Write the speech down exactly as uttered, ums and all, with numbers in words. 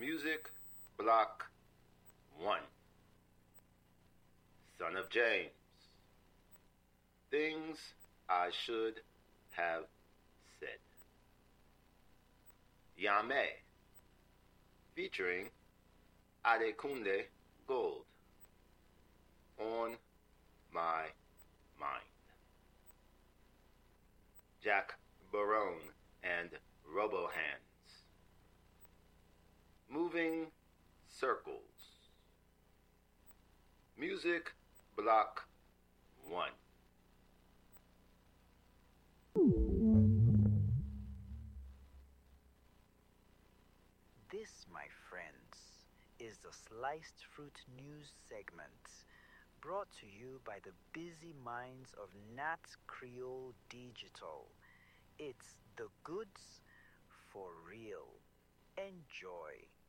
Music Block one. Son of James. Things I should have said. Yame. Featuring Adekunle Gold. On My Mind. Jack Barone and Robo Hands. Moving Circles. Music Block one. This, my friends, is the Sliced Fruit News segment brought to you by the busy minds of Nat Creole Digital. It's the goods for real. Enjoy.